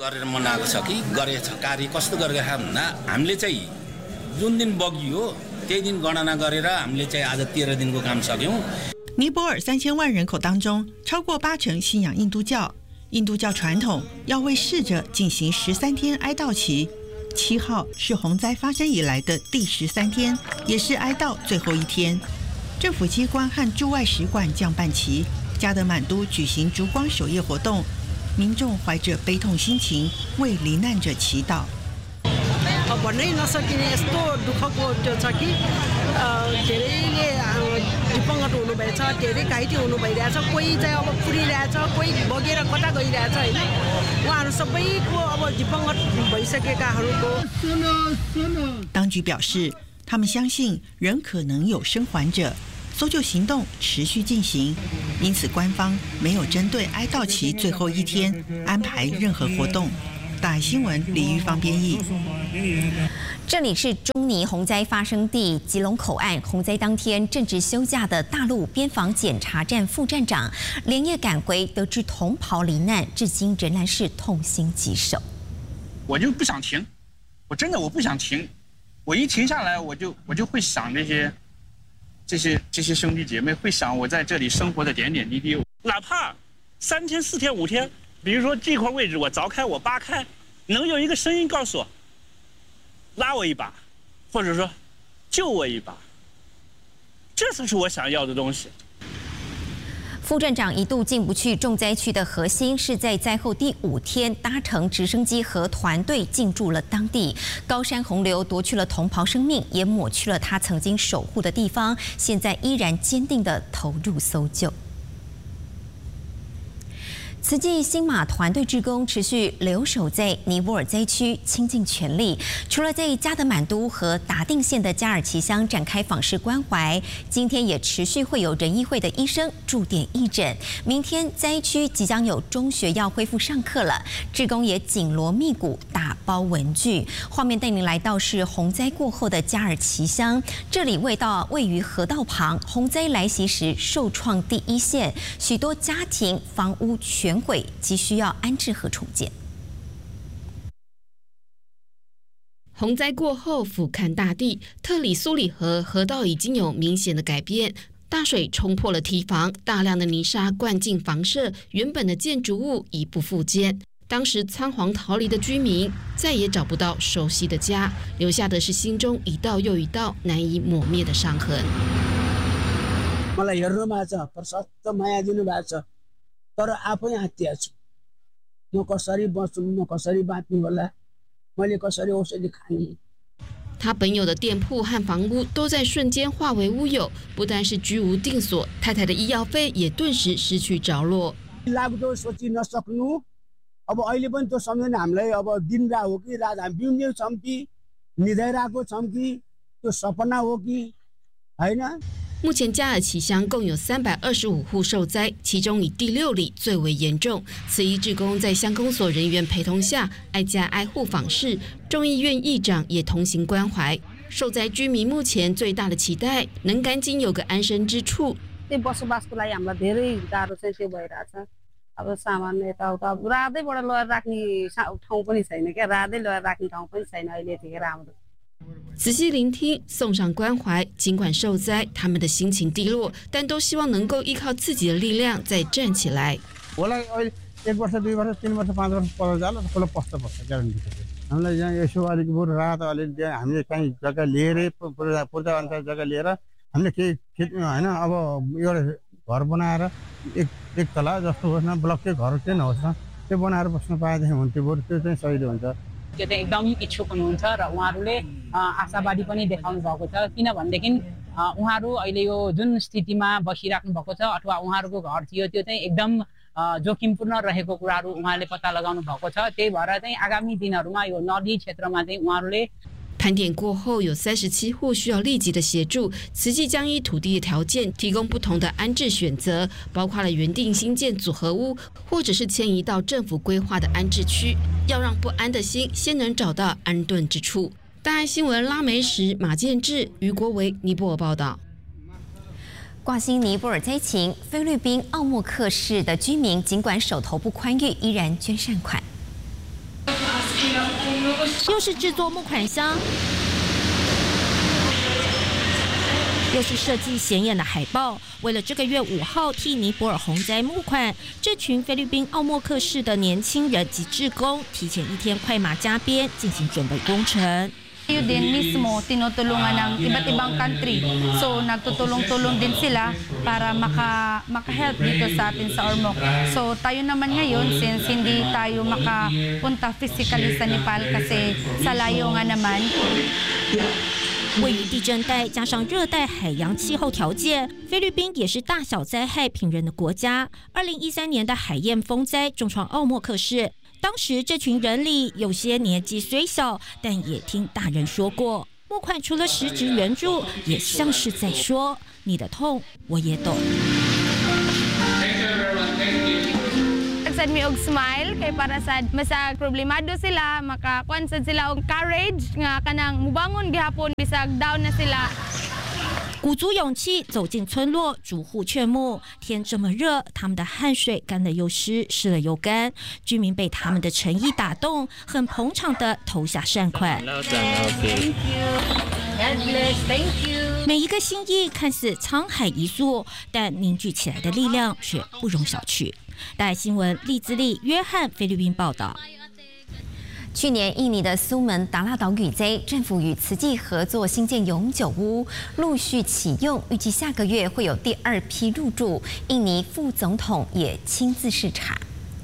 गरेर मनाएको छ कि गरेछ कार्य कस्तो गरेका छौँ भन्दा हामीले चाहिँ जुन दिन बगियो त्यही दिन गणना गरेर हामीले चाहिँ आज 13 दिनको काम सक्यौं。 尼泊尔3000万人口当中，超过80%信仰印度教。印度教传统要为逝者进行13天哀悼期，7号是洪灾发生以来的第13天，也是哀悼最后一天。政府机关和驻外使馆降半旗，加德满都举行烛光守夜活动，民众怀着悲痛心情为罹难者祈祷。 भन्नै नसकिने यस्तो दुःखको त्यो छ कि धेरैले विपङ्गत हुनुभएछ, धेरै घाइते हुनुभइरहेछ, कोही चाहिँ अब पुरिरहेछ, कोही बगेर कता गइरहेछ होइन। उहाँहरू सबैको अब विपङ्गत भइसकेकाहरूको。 当局表示，他们相信仍可能有生还者，搜救行动持续进行，因此官方没有针对哀悼期最后一天安排任何活动。大爱新闻李玉芳编译。 这里是中尼洪灾发生地吉隆口岸，洪灾当天正值休假的大陆边防检查站副站长连夜赶回，得知同袍罹难，至今仍然是痛心疾首。 我就不想停，我真的不想停，我一停下来我就会想这些兄弟姐妹，会想我在这里生活的点点滴滴，哪怕3天4天5天。比如说这块位置我凿开我扒开，能有一个声音告诉我拉我一把，或者说救我一把，这才是我想要的东西。 副站长一度进不去重灾区的核心，是在灾后第5天搭乘直升机和团队进驻了当地。高山洪流夺去了同袍生命，也抹去了他曾经守护的地方，现在依然坚定地投入搜救。慈济新马团队志工持续留守在尼泊尔灾区，倾尽全力。除了在加德满都和达定县的加尔奇乡展开访视关怀，今天也持续会有仁医会的医生驻点义诊。明天灾区即将有中学要恢复上课了，志工也紧锣密鼓打包文具。画面带您来到是洪灾过后的加尔奇乡，这里位于河道旁，洪灾来袭时受创第一线，许多家庭房屋全毁，急需要安置和重建。 洪灾过后，俯瞰大地，特里苏里河道已经有明显的改变。大水冲破了堤防，大量的泥沙灌进房舍，原本的建筑物已不复见。当时仓皇逃离的居民再也找不到熟悉的家，留下的是心中一道又一道难以抹灭的伤痕。 मलाई हेर्नु भएको छ, प्रशस्त माया दिनु भएको छ, तर आफै आत्या छु। म कसरी बच्छु, म कसरी बाँच्नु होला, मैले कसरी औषधि खाने。 他本有的店铺和房屋都在瞬间化为乌有，不但是居无定所，太太的医药费也顿时失去着落。 लाग्दो सोचि नसक्नु, अब अहिले पनि त्यो सम्झना हामीलाई अब दिन रात हो कि रात हामी बिउन्जेउ छौँ कि निधाइरहेको छौँ कि त्यो सपना हो कि हैन। 目前加尔奇乡共有325户受灾，其中以第6里最为严重。慈医志工在乡公所人员陪同下，挨家挨户访视，众议院议长也同行关怀。受灾居民目前最大的期待，能赶紧有个安身之处。 त्यो बसोबासको लागि हामीलाई धेरै गाह्रो चाहिँ त्यो भइरहेछ। अब सामान यताउता रातैबाट लगेर राख्ने ठाउँ पनि छैन क्या, रातै लगेर राख्ने ठाउँ पनि छैन अहिले यतिखेर हाम्रो। 仔细聆听，送上关怀。尽管受灾，他们的心情低落，但都希望能够依靠自己的力量再站起来。 होला अहिले 1 वर्ष 2 वर्ष 3 वर्ष 5 वर्ष पर जाला ठुलो पस्छ ग्यारेन्टी। हामीलाई यहाँ यसो अलिक बरु रात अलिक हामीले कहीँ जग्गा लिएर पूर्जा अनुसार जग्गा लिएर हामीले केही हैन अब एउटा घर बनाएर एक तला जस्तो होस् न, ब्लककै घर चाहिँ नहोस् न, त्यो बनाएर बस्न पाएदेखि हुन्थ्यो, बरु त्यो चाहिँ सजिलो हुन्छ। त्यो चाहिँ एकदमै इच्छुक हुनुहुन्छ र उहाँहरूले आशावादी पनि देखाउनु भएको छ, किनभनेदेखि उहाँहरू अहिले यो जुन स्थितिमा बसिराख्नु भएको छ अथवा उहाँहरूको घर थियो त्यो चाहिँ एकदम जोखिमपूर्ण रहेको कुराहरू उहाँले पत्ता लगाउनु भएको छ। त्यही भएर चाहिँ आगामी दिनहरूमा यो नदी क्षेत्रमा चाहिँ उहाँहरूले 盘点过后，有37户需要立即的协助。慈济将依土地的条件提供不同的安置选择，包括了原定新建组合屋，或者是迁移到政府规划的安置区，要让不安的心先能找到安顿之处。大爱新闻拉梅什、马建志、于国维、尼泊尔报道。 挂心尼泊尔灾情，菲律宾奥莫克市的居民尽管手头不宽裕，依然捐善款。 又是制作募款箱，又是设计显眼的海报。为了这个月5号替尼泊尔洪灾募款，这群菲律宾奥莫克市的年轻人及志工提前1天快马加鞭进行准备工程。 Tayo din mismo tinutulungan ng iba't ibang country. So nagtutulong-tulong din sila para maka-help dito sa atin sa Ormoc. So tayo naman ngayon, since hindi tayo makapunta physically sa Nepal kasi sa layo nga naman. 位于地震带加上热带海洋气候条件，菲律宾也是大小灾害频仍的国家。2013年的海燕风灾重创奥莫克市。当时这群人里有些年纪虽小，但也听大人说过，募款除了实质援助，也像是在说你的痛我也懂。 Nagsad mi og smile kay para sad masag problemado sila makakuan sad sila og courage nga kanang mubangon gihapon bisag down na sila。 鼓足勇气走进村落，逐户劝募。天这么热，他们的汗水干了又湿，湿了又干。居民被他们的诚意打动，很捧场的投下善款。每一个心意看似沧海一粟，但凝聚起来的力量却不容小觑。大爱新闻利兹利、约翰菲律宾报道。 去年，印尼的苏门答腊岛雨灾，政府与慈济合作新建永久屋，陆续启用，预计下个月会有第2批入住。印尼副总统也亲自视察。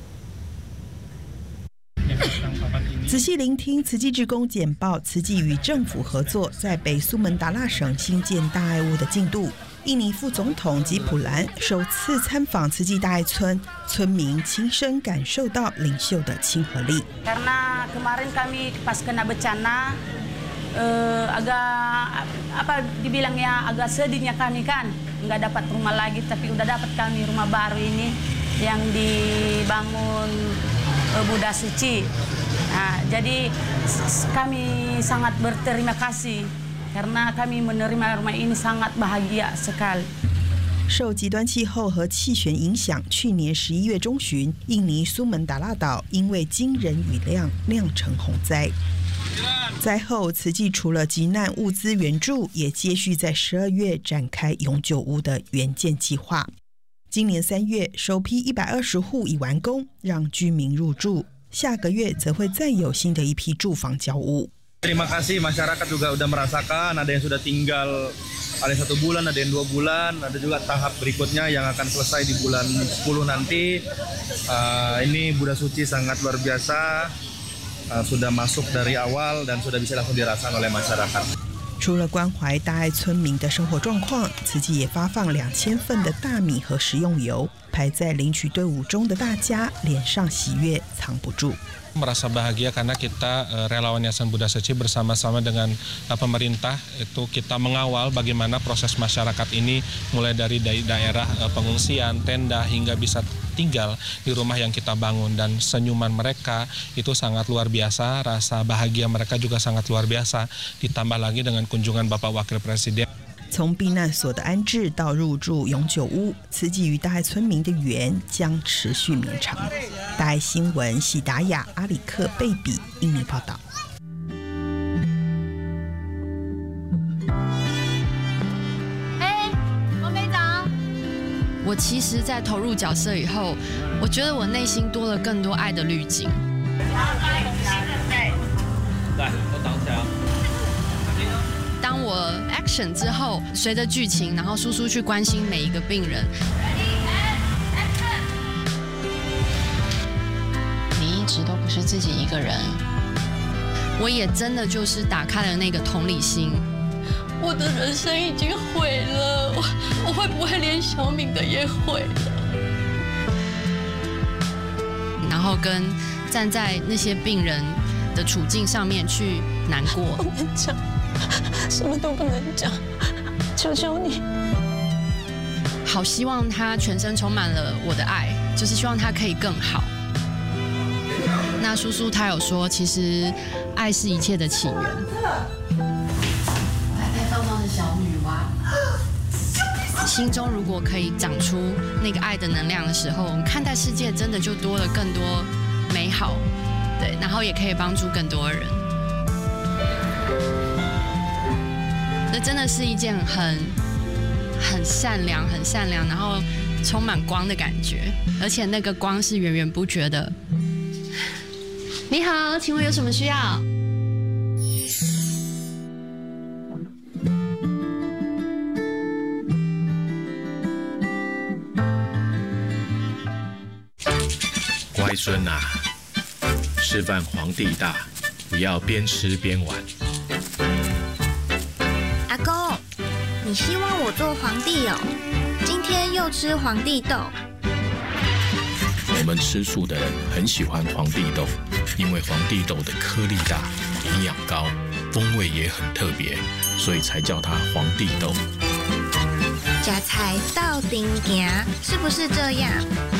仔细聆听慈济志工简报，慈济与政府合作，在北苏门答腊省新建大爱屋的进度。印尼副总统吉普兰首次参访慈济大爱村，村民亲身感受到领袖的亲和力。 Karena kemarin kami pas kena bencana, agak dibilangnya agak sedihnya kami kan, nggak dapat rumah lagi, tapi udah dapat kami rumah baru ini yang dibangun Buddha Suci. Nah, jadi kami sangat berterima kasih.Karena kami menerima rumah ini sangat bahagia sekali. 受极端气候和气旋影响，去年11月中旬，印尼苏门答腊岛因为惊人雨量酿成洪灾。灾后，慈济除了急难物资援助，也接续在12月展开永久屋的援建计划。今年3月，首批120户已完工，让居民入住。下个月则会再有新的一批住房交屋。 Terima kasih masyarakat juga udah merasakan, ada yang sudah tinggal, ada 1 bulan, ada yang 2 bulan, ada juga tahap berikutnya yang akan selesai di bulan 10 nanti. Ini Buddha Suci sangat luar biasa, sudah masuk dari awal dan sudah bisa langsung dirasakan oleh masyarakat. 除了关怀大爱村民的生活状况，慈济也发放2000份的大米和食用油，排在领取队伍中的大家脸上喜悦藏不住。 Merasa bahagia karena kita relawan Yayasan Buddha Suci bersama-sama dengan pemerintah itu kita mengawal bagaimana proses masyarakat ini mulai dari daerah pengungsian, tenda hingga bisa tinggal di rumah yang kita bangun dan senyuman mereka itu sangat luar biasa, rasa bahagia mereka juga sangat luar biasa, ditambah lagi dengan kunjungan Bapak Wakil Presiden。 从避难所的安置到入住永久屋，慈济与大爱村民的缘将持续绵长。大爱新闻喜达雅、阿里克贝比印尼报道。 王队长，我其实，在投入角色以后，我觉得我内心多了更多爱的滤镜。 来，我挡起来。 当我 action 之后，随着剧情，然后叔叔去关心每一个病人。你一直都不是自己一个人，我也真的就是打开了那个同理心。我的人生已经毁了，我会不会连小敏的也毁了？然后跟站在那些病人的处境上面去难过。不能讲。什么都不能讲，求求你！好希望他全身充满了我的爱，就是希望他可以更好。那叔叔他有说，其实爱是一切的起源。白白胖胖的小女娃，心中如果可以长出那个爱的能量的时候，我们看待世界真的就多了更多美好，对，然后也可以帮助更多人。 这真的是一件很善良、然后充满光的感觉，而且那个光是源源不绝的。你好，请问有什么需要？ 乖孙啊，示范皇帝大，不要边吃边玩。 阿公，你希望我做皇帝哦？今天又吃皇帝豆。 我们吃素的人很喜欢皇帝豆，因为皇帝豆的颗粒大、营养高、风味也很特别，所以才叫它皇帝豆。 夹菜到顶行，是不是这样？